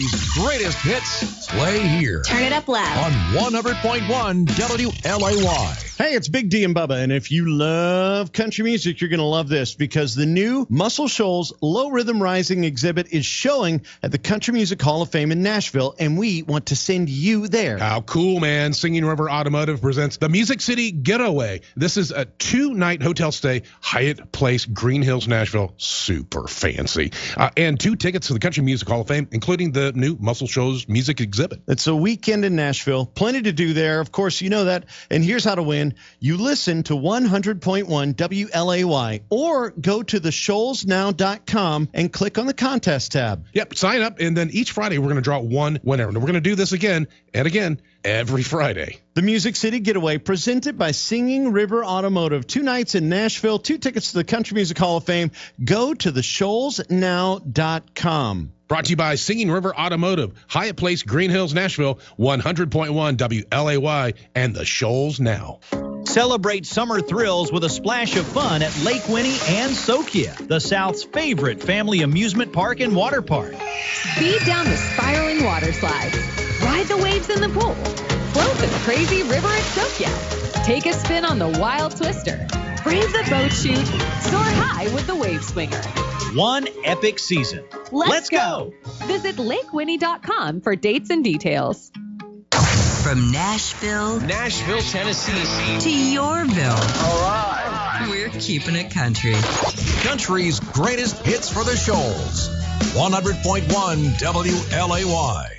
Country's greatest hits play here. Turn it up loud. On 100.1 WLAY. Hey, it's Big D and Bubba, and if you love country music, you're going to love this because the new Muscle Shoals Low Rhythm Rising exhibit is showing at the Country Music Hall of Fame in Nashville, and we want to send you there. How cool, man. Singing River Automotive presents the Music City Getaway. This is a 2-night hotel stay, Hyatt Place, Green Hills, Nashville. Super fancy. And 2 tickets to the Country Music Hall of Fame, including the new Muscle Shoals music exhibit. It's a weekend in Nashville. Plenty to do there. Of course, you know that. And here's how to win. You listen to 100.1 WLAY or go to theshoalsnow.com and click on the contest tab. Yep, sign up, and then each Friday we're going to draw one winner. And we're going to do this again and again every Friday. The Music City Getaway, presented by Singing River Automotive. 2 nights in Nashville, 2 tickets to the Country Music Hall of Fame. Go to theshoalsnow.com. Brought to you by Singing River Automotive, Hyatt Place, Green Hills, Nashville, 100.1 WLAY, and the Shoals Now. Celebrate summer thrills with a splash of fun at Lake Winnie and Sokia, the South's favorite family amusement park and water park. Speed down the spiraling water slides. Ride the waves in the pool. Float the crazy river at Sokia. Take a spin on the wild twister. Brave the boat chute. Soar high with the wave swinger. One epic season. Let's go! Visit LakeWinnie.com for dates and details. From Nashville, Tennessee. to Yorville. All right. We're keeping it country. Country's greatest hits for the Shoals. 100.1 WLAY.